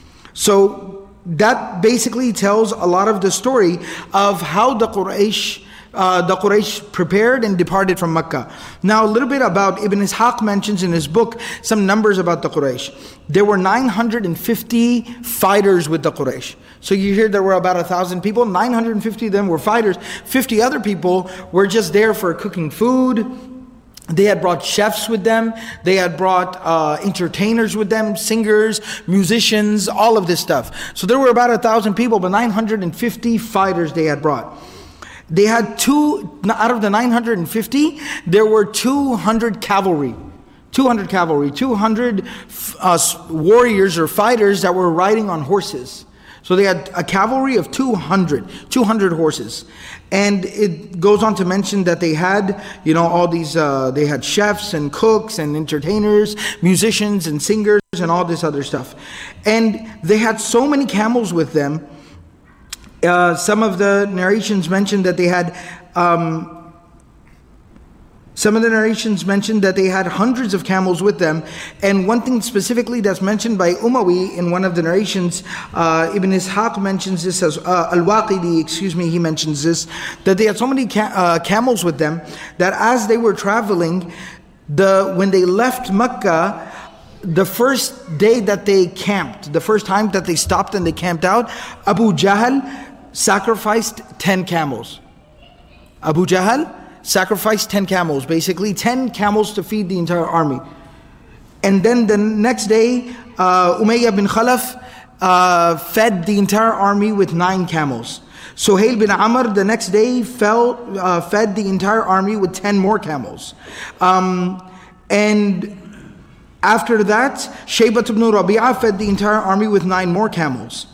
S38: So that basically tells a lot of the story of how the Quraysh, uh, the Quraysh prepared and departed from Mecca. Now a little bit about, Ibn Ishaq mentions in his book some numbers about the Quraysh. There were nine hundred fifty fighters with the Quraysh. So you hear there were about a thousand people, nine hundred fifty of them were fighters. fifty other people were just there for cooking food. They had brought chefs with them. They had brought uh, entertainers with them, singers, musicians, all of this stuff. So there were about a thousand people, but nine hundred fifty fighters they had brought. They had two, out of the nine hundred fifty, there were two hundred cavalry. two hundred cavalry, two hundred uh, warriors or fighters that were riding on horses. So they had a cavalry of two hundred, two hundred horses. And it goes on to mention that they had, you know, all these, uh, they had chefs and cooks and entertainers, musicians and singers and all this other stuff. And they had so many camels with them. Uh, some of the narrations mentioned that they had, um, Some of the narrations mentioned that they had hundreds of camels with them. And one thing specifically that's mentioned by Umawi in one of the narrations, uh, Ibn Ishaq mentions this as, uh, Al-Waqidi, excuse me, he mentions this, that they had so many ca- uh, camels with them that as they were traveling, the when they left Mecca, the first day that they camped, the first time that they stopped and they camped out, Abu Jahl sacrificed ten camels. Abu Jahl sacrificed ten camels, basically ten camels to feed the entire army. And then the next day, uh, Umayyah bin Khalaf uh, fed the entire army with nine camels. Suhail bin Amr the next day fell, uh, fed the entire army with ten more camels. Um, and after that, Shaybat ibn Rabi'ah fed the entire army with nine more camels.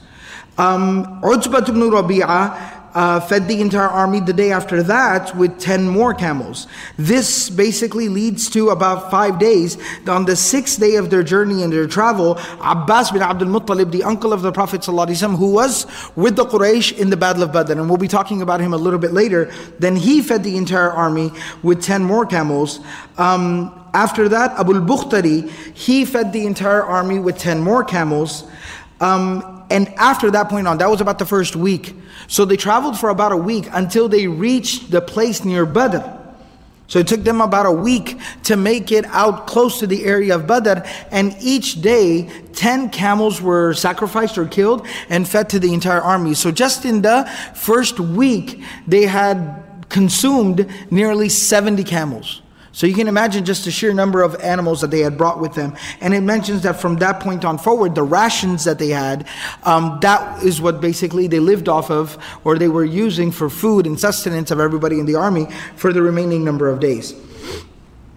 S38: Um, Utbat ibn Rabi'ah Uh, fed the entire army the day after that with ten more camels. This basically leads to about five days. On the sixth day of their journey and their travel, Abbas bin Abdul Muttalib, the uncle of the Prophet ﷺ, who was with the Quraysh in the Battle of Badr, and we'll be talking about him a little bit later, then he fed the entire army with ten more camels. Um, after that, Abu al-Bukhtari, he fed the entire army with ten more camels. Um, and after that point on, that was about the first week. So they traveled for about a week until they reached the place near Badr. So it took them about a week to make it out close to the area of Badr. And each day, ten camels were sacrificed or killed and fed to the entire army. So just in the first week, they had consumed nearly seventy camels. So you can imagine just the sheer number of animals that they had brought with them. And it mentions that from that point on forward, the rations that they had, um, that is what basically they lived off of, or they were using for food and sustenance of everybody in the army for the remaining number of days.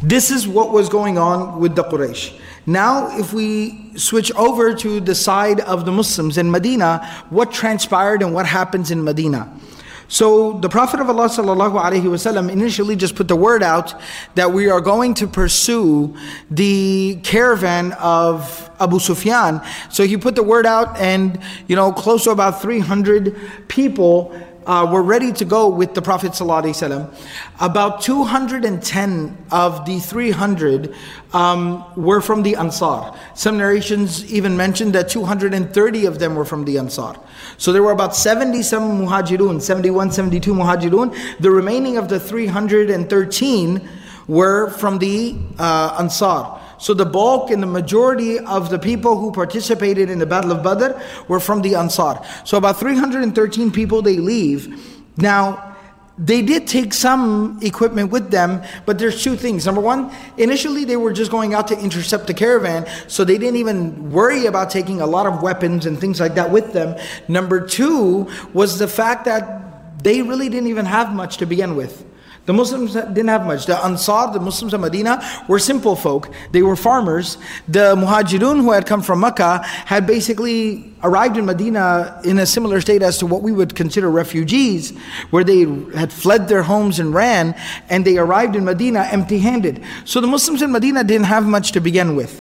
S38: This is what was going on with the Quraysh. Now, if we switch over to the side of the Muslims in Medina, what transpired and what happens in Medina? So the Prophet of Allah sallallahu alaihi wasallam initially just put the word out that we are going to pursue the caravan of Abu Sufyan. So he put the word out, and you know, close to about three hundred people Uh, were ready to go with the Prophet ﷺ. About two hundred ten of the three hundred um, were from the Ansar. Some narrations even mentioned that two hundred thirty of them were from the Ansar. So there were about seventy-seven Muhajirun, seventy-one, seventy-two Muhajirun. The remaining of the three hundred thirteen were from the uh, Ansar. So the bulk and the majority of the people who participated in the Battle of Badr were from the Ansar. So about three hundred thirteen people, they leave. Now, they did take some equipment with them, but there's two things. Number one, initially they were just going out to intercept the caravan, so they didn't even worry about taking a lot of weapons and things like that with them. Number two was the fact that they really didn't even have much to begin with. The Muslims didn't have much. The Ansar, the Muslims of Medina, were simple folk. They were farmers. The Muhajirun who had come from Mecca had basically arrived in Medina in a similar state as to what we would consider refugees, where they had fled their homes and ran, and they arrived in Medina empty-handed. So the Muslims in Medina didn't have much to begin with.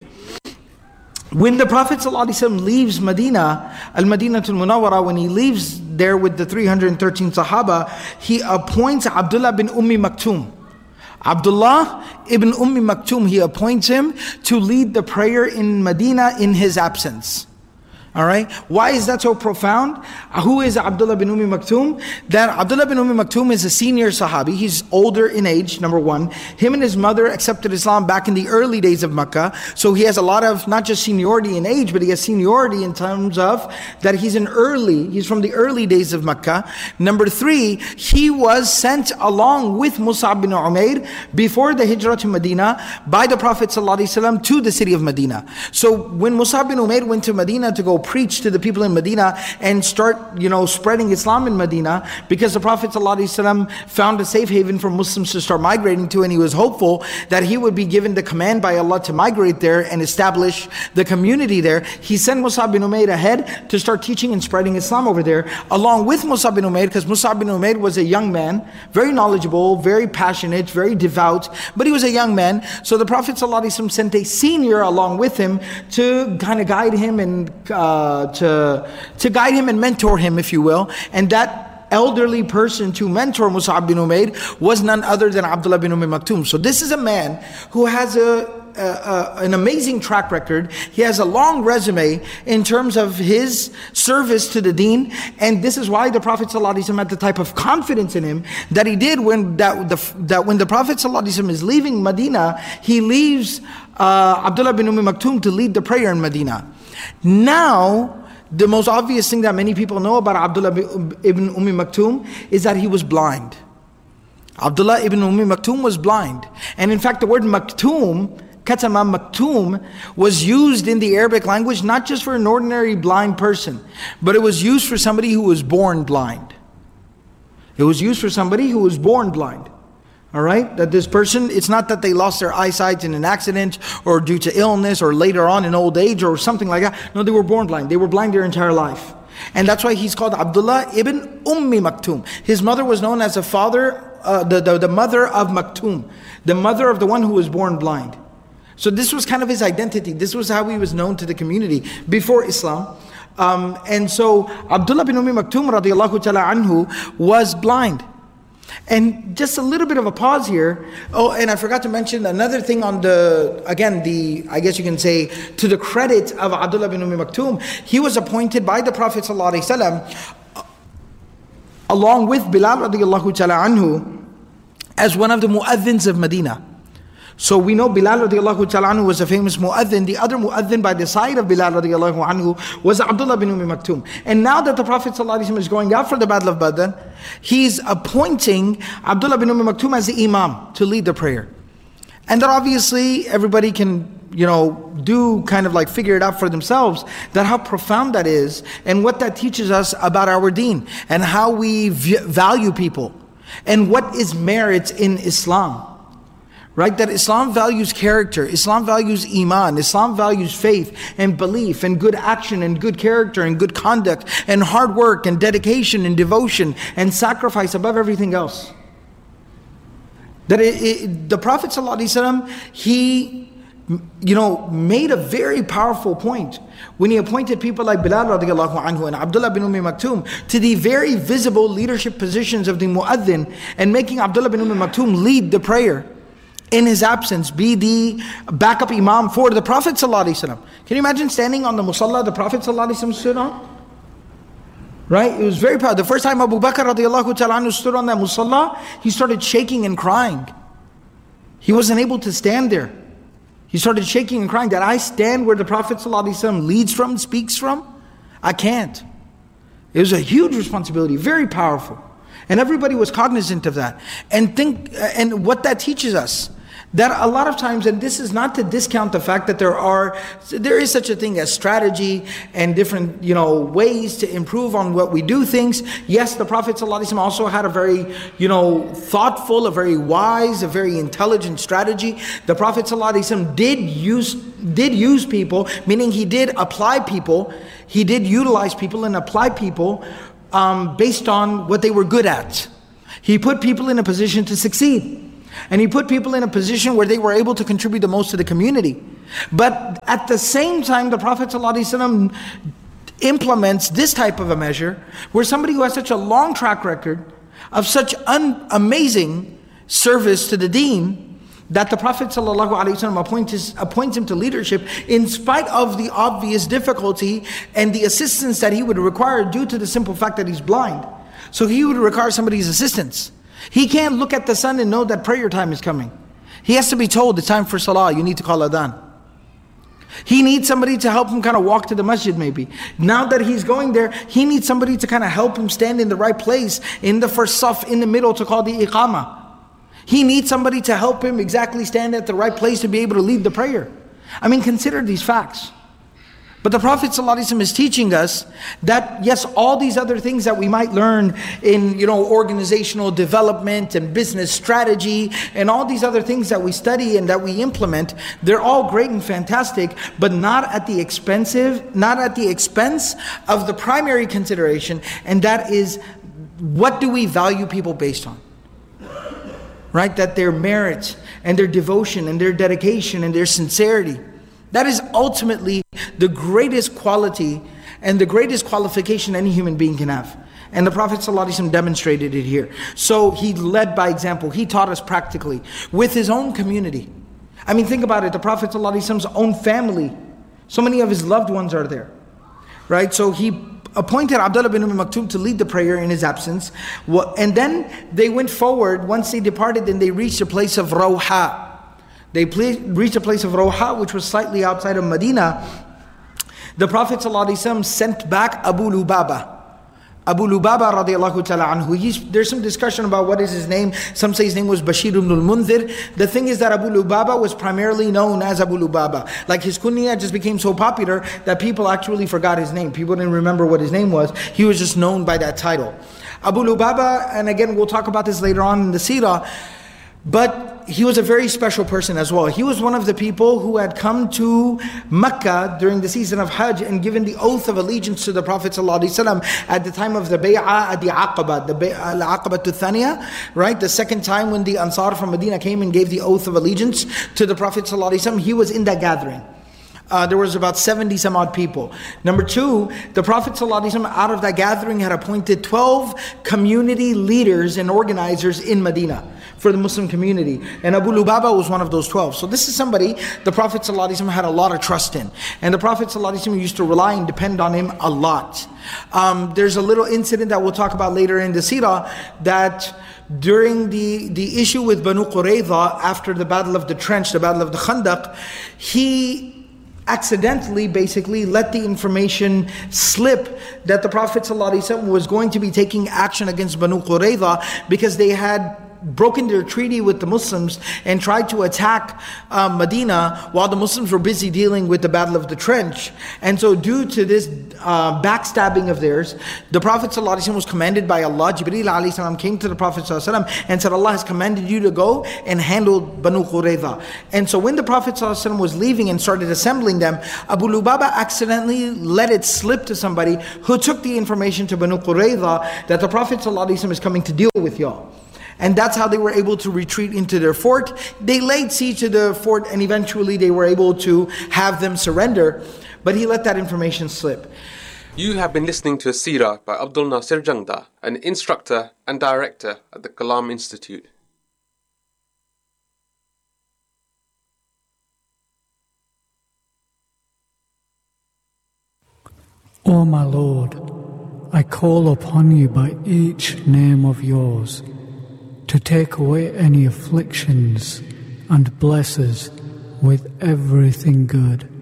S38: When the Prophet ﷺ leaves Medina, Al-Madinatul Munawwara, when he leaves there with the three hundred thirteen Sahaba, he appoints Abdullah bin Ummi Maktoum. Abdullah ibn Ummi Maktoum, he appoints him to lead the prayer in Medina in his absence. All right. Why is that so profound? Who is Abdullah bin Ummi Maktoum? That Abdullah bin Ummi Maktoum is a senior Sahabi. He's older in age, number one. Him and his mother accepted Islam back in the early days of Mecca. So he has a lot of, not just seniority in age, but he has seniority in terms of that he's an early, he's from the early days of Mecca. Number three, he was sent along with Mus'ab bin Umair before the Hijrah to Medina by the Prophet ﷺ to the city of Medina. So when Mus'ab bin Umair went to Medina to go preach to the people in Medina and start, you know, spreading Islam in Medina, because the Prophet ﷺ found a safe haven for Muslims to start migrating to, and he was hopeful that he would be given the command by Allah to migrate there and establish the community there. He sent Mus'ab bin Umair ahead to start teaching and spreading Islam over there, along with Mus'ab bin Umair, because Mus'ab bin Umair was a young man, very knowledgeable, very passionate, very devout, but he was a young man. So the Prophet ﷺ sent a senior along with him to kind of guide him and uh, Uh, to to guide him and mentor him, if you will. And that elderly person to mentor Mus'ab bin Umair was none other than Abdullah bin Ummi Maktoum. So this is a man who has a, a, a an amazing track record. He has a long resume in terms of his service to the deen, and this is why the Prophet ﷺ had the type of confidence in him that he did when that the, that when the Prophet ﷺ is leaving Medina, he leaves uh, Abdullah bin Ummi Maktoum to lead the prayer in Medina. Now, the most obvious thing that many people know about Abdullah ibn Ummi Maktoum is that he was blind. Abdullah ibn Ummi Maktoum was blind. And in fact, the word Maktoum, Katama Maktoum, was used in the Arabic language not just for an ordinary blind person, but it was used for somebody who was born blind. It was used for somebody who was born blind. All right, that this person, it's not that they lost their eyesight in an accident or due to illness or later on in old age or something like that. No, they were born blind. They were blind their entire life. And that's why he's called Abdullah ibn Ummi Maktoum. His mother was known as the father, uh, the, the, the mother of Maktoum, the mother of the one who was born blind. So this was kind of his identity. This was how he was known to the community before Islam. Um, and so Abdullah bin Ummi Maktoum radiallahu ta'ala anhu was blind. And just a little bit of a pause here. Oh, and I forgot to mention another thing on the, again, the, I guess you can say, to the credit of Abdullah bin Ummi Maktoum, he was appointed by the Prophet ﷺ along with Bilal radiallahu ta'ala anhu as one of the mu'adhins of Medina. So we know Bilal radiallahu ta'ala anhu was a famous mu'adhin. The other mu'adhin by the side of Bilal radiallahu anhu was Abdullah bin Ummi Maktoum. And now that the Prophet ﷺ is going out for the Battle of Badr, he's appointing Abdullah bin Ummi Maktoum as the imam to lead the prayer. And that obviously everybody can, you know, do kind of like figure it out for themselves, that how profound that is and what that teaches us about our deen and how we v- value people and what is merit in Islam. right? That Islam values character, Islam values iman, Islam values faith and belief and good action and good character and good conduct and hard work and dedication and devotion and sacrifice above everything else. That it, it, the Prophet ﷺ, he, you know, made a very powerful point when he appointed people like Bilal radiallahu anhu and Abdullah bin Umm Maktoum to the very visible leadership positions of the mu'adhin, and making Abdullah bin Umm Maktoum lead the prayer in his absence, be the backup imam for the Prophet ﷺ. Can you imagine standing on the musalla the Prophet ﷺ stood on? Right? It was very proud. The first time Abu Bakr radiallahu ta'ala anhu stood on that musalla, he started shaking and crying. He wasn't able to stand there. He started shaking and crying that I stand where the Prophet ﷺ leads from, speaks from. I can't. It was a huge responsibility, very powerful. And everybody was cognizant of that. And think, and what that teaches us, that a lot of times, and this is not to discount the fact that there are, there is such a thing as strategy and different, you know, ways to improve on what we do things. Yes, the Prophet ﷺ also had a very, you know, thoughtful, a very wise, a very intelligent strategy. The Prophet ﷺ did use, did use people, meaning he did apply people, he did utilize people and apply people um, based on what they were good at. He put people in a position to succeed. And he put people in a position where they were able to contribute the most to the community. But at the same time, the Prophet ﷺ implements this type of a measure where somebody who has such a long track record of such un- amazing service to the deen, that the Prophet ﷺ appoints, appoints him to leadership in spite of the obvious difficulty and the assistance that he would require due to the simple fact that he's blind. So he would require somebody's assistance. He can't look at the sun and know that prayer time is coming. He has to be told it's time for salah, you need to call adhan. He needs somebody to help him kind of walk to the masjid maybe. Now that he's going there, he needs somebody to kind of help him stand in the right place, in the first saf, in the middle to call the iqamah. He needs somebody to help him exactly stand at the right place to be able to lead the prayer. I mean, consider these facts. But the Prophet ﷺ is teaching us that yes, all these other things that we might learn in, you know, organizational development and business strategy and all these other things that we study and that we implement, they're all great and fantastic, but not at the expensive, not at the expense of the primary consideration, and that is, what do we value people based on? Right? That their merit and their devotion and their dedication and their sincerity. That is ultimately the greatest quality and the greatest qualification any human being can have. And the Prophet ﷺ demonstrated it here. So he led by example. He taught us practically with his own community. I mean, think about it. The Prophet ﷺ's own family, so many of his loved ones are there. Right? So he appointed Abdullah bin Umm Maktoum to lead the prayer in his absence. And then they went forward. Once they departed, then they reached a place of Rawha. They reached a place of Rawha, which was slightly outside of Medina. The Prophet ﷺ sent back Abu Lubaba. Abu Lubaba radiallahu ta'ala anhu. He's, there's some discussion about what is his name. Some say his name was Bashir ibn al-Mundhir. The thing is that Abu Lubaba was primarily known as Abu Lubaba. Like his kunya just became so popular that people actually forgot his name. People didn't remember what his name was. He was just known by that title. Abu Lubaba, and again we'll talk about this later on in the seerah, but he was a very special person as well. He was one of the people who had come to Mecca during the season of Hajj and given the oath of allegiance to the Prophet ﷺ at the time of the Bay'ah at the Aqaba, the Aqaba to Thaniya, right? The second time when the Ansar from Medina came and gave the oath of allegiance to the Prophet ﷺ, he was in that gathering. Uh, there was about seventy some odd people. Number two, the Prophet ﷺ out of that gathering had appointed twelve community leaders and organizers in Medina for the Muslim community. And Abu Lubaba was one of those twelve. So this is somebody the Prophet ﷺ had a lot of trust in. And the Prophet ﷺ used to rely and depend on him a lot. Um, there's a little incident that we'll talk about later in the seerah, that during the, the issue with Banu Qurayza after the Battle of the Trench, the Battle of the Khandaq, he accidentally basically let the information slip that the Prophet ﷺ was going to be taking action against Banu Qurayza because they had broken their treaty with the Muslims and tried to attack uh, Medina while the Muslims were busy dealing with the Battle of the Trench. And so due to this uh, backstabbing of theirs, the Prophet ﷺ was commanded by Allah. Jibreel alayhi salam came to the Prophet ﷺ and said, Allah has commanded you to go and handle Banu Qurayza. And so when the Prophet ﷺ was leaving and started assembling them, Abu Lubaba accidentally let it slip to somebody who took the information to Banu Qurayza that the Prophet ﷺ is coming to deal with y'all. And that's how they were able to retreat into their fort. They laid siege to the fort and eventually they were able to have them surrender. But he let that information slip.
S37: You have been listening to a seerah by Abdul Nasir Jangda, an instructor and director at the Kalam Institute.
S2: O my Lord, I call upon you by each name of yours, to take away any afflictions and bless us with everything good.